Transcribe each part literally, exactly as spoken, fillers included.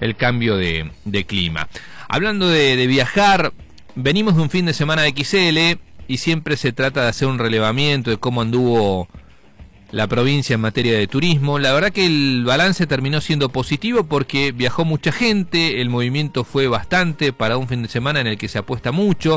el cambio de, de clima. Hablando de, de viajar, venimos de un fin de semana de X L y siempre se trata de hacer un relevamiento de cómo anduvo la provincia en materia de turismo. La verdad que el balance terminó siendo positivo porque viajó mucha gente, el movimiento fue bastante para un fin de semana en el que se apuesta mucho.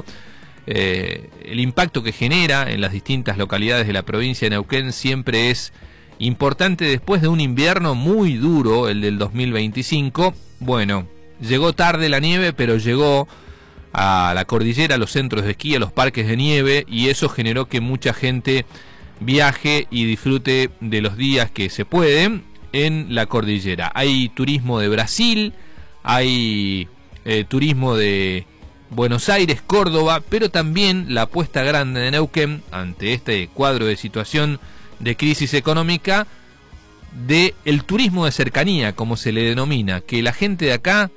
Eh, el impacto que genera en las distintas localidades de la provincia de Neuquén siempre es importante después de un invierno muy duro, el del dos mil veinticinco. Bueno, llegó tarde la nieve, pero llegó a la cordillera, a los centros de esquí, a los parques de nieve, y eso generó que mucha gente viaje y disfrute de los días que se pueden en la cordillera. Hay turismo de Brasil, hay eh, turismo de Buenos Aires, Córdoba, pero también la apuesta grande de Neuquén ante este cuadro de situación de crisis económica, de el turismo de cercanía, como se le denomina, que la gente de acá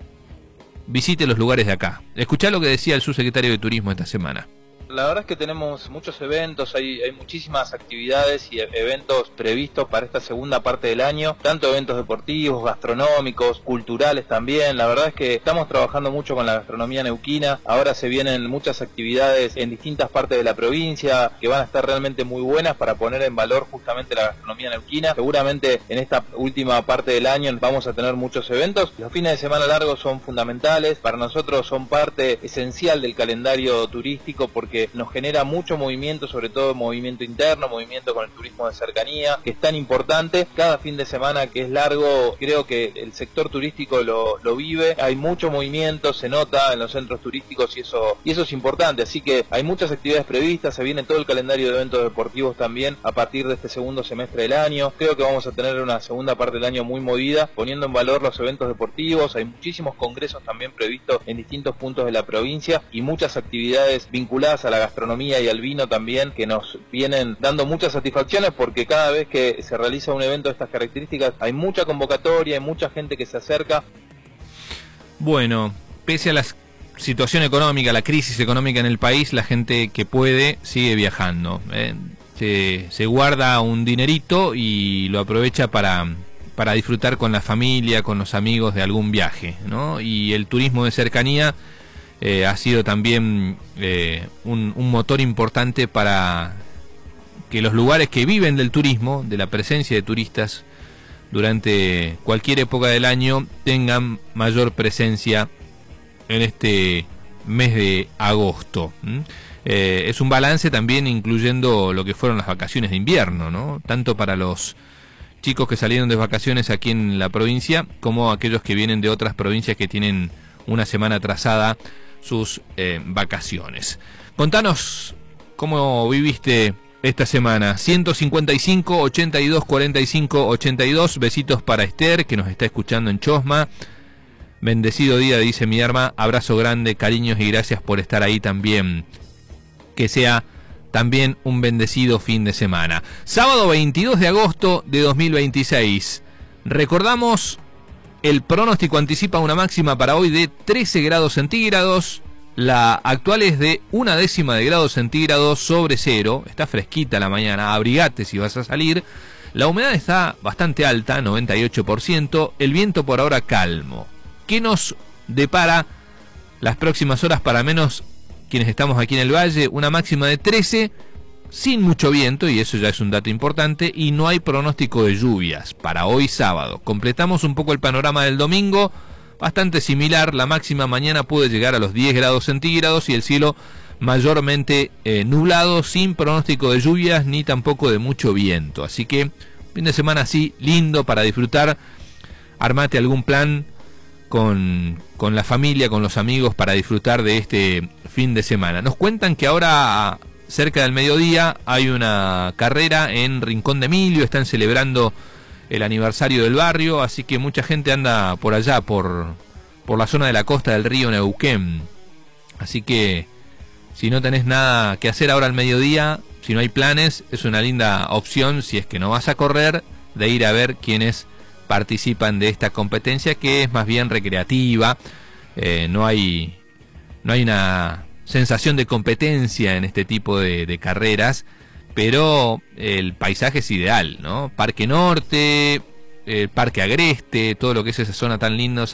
visite los lugares de acá. Escuchá lo que decía el subsecretario de Turismo esta semana. La verdad es que tenemos muchos eventos, hay, hay muchísimas actividades y eventos previstos para esta segunda parte del año, tanto eventos deportivos, gastronómicos, culturales también. La verdad es que estamos trabajando mucho con la gastronomía neuquina, ahora se vienen muchas actividades en distintas partes de la provincia que van a estar realmente muy buenas para poner en valor justamente la gastronomía neuquina. Seguramente en esta última parte del año vamos a tener muchos eventos. Los fines de semana largos son fundamentales, para nosotros son parte esencial del calendario turístico porque nos genera mucho movimiento, sobre todo movimiento interno, movimiento con el turismo de cercanía, que es tan importante. Cada fin de semana que es largo, creo que el sector turístico lo, lo vive, hay mucho movimiento, se nota en los centros turísticos y eso, y eso es importante, así que hay muchas actividades previstas, se viene todo el calendario de eventos deportivos también a partir de este segundo semestre del año. Creo que vamos a tener una segunda parte del año muy movida, poniendo en valor los eventos deportivos, hay muchísimos congresos también previstos en distintos puntos de la provincia y muchas actividades vinculadas a la gastronomía y al vino también, que nos vienen dando muchas satisfacciones porque cada vez que se realiza un evento de estas características hay mucha convocatoria, hay mucha gente que se acerca. Bueno, pese a la situación económica, la crisis económica en el país, la gente que puede sigue viajando, ¿eh? se, se guarda un dinerito y lo aprovecha para, para disfrutar con la familia, con los amigos de algún viaje, ¿no? Y el turismo de cercanía Eh, ha sido también eh, un, un motor importante para que los lugares que viven del turismo, de la presencia de turistas durante cualquier época del año, tengan mayor presencia en este mes de agosto. ¿Mm? Eh, es un balance también incluyendo lo que fueron las vacaciones de invierno, ¿no? Tanto para los chicos que salieron de vacaciones aquí en la provincia como aquellos que vienen de otras provincias que tienen una semana atrasada sus eh, vacaciones. Contanos cómo viviste esta semana. ciento cincuenta y cinco, ochenta y dos, cuarenta y cinco, ochenta y dos. Besitos para Esther, que nos está escuchando en Chosma. Bendecido día, dice mi arma. Abrazo grande, cariños y gracias por estar ahí también. Que sea también un bendecido fin de semana. Sábado veintidós de agosto de dos mil veintiséis. Recordamos, el pronóstico anticipa una máxima para hoy de trece grados centígrados. La actual es de una décima de grado centígrado sobre cero. Está fresquita la mañana, abrigate si vas a salir. La humedad está bastante alta, noventa y ocho por ciento. El viento por ahora calmo. ¿Qué nos depara las próximas horas para menos quienes estamos aquí en el valle? Una máxima de trece, sin mucho viento, y eso ya es un dato importante, y no hay pronóstico de lluvias para hoy sábado. Completamos un poco el panorama del domingo, bastante similar. La máxima mañana puede llegar a los diez grados centígrados y el cielo mayormente eh, nublado, sin pronóstico de lluvias ni tampoco de mucho viento. Así que fin de semana así, lindo para disfrutar. Armate algún plan con, con la familia, con los amigos, para disfrutar de este fin de semana. Nos cuentan que ahora, cerca del mediodía, hay una carrera en Rincón de Emilio, están celebrando el aniversario del barrio, así que mucha gente anda por allá, por, por la zona de la costa del río Neuquén. Así que si no tenés nada que hacer ahora al mediodía, si no hay planes, es una linda opción, si es que no vas a correr, de ir a ver quiénes participan de esta competencia, que es más bien recreativa. Eh, no hay, no hay una sensación de competencia en este tipo de, de carreras, pero el paisaje es ideal, ¿no? Parque Norte, el Parque Agreste, todo lo que es esa zona tan linda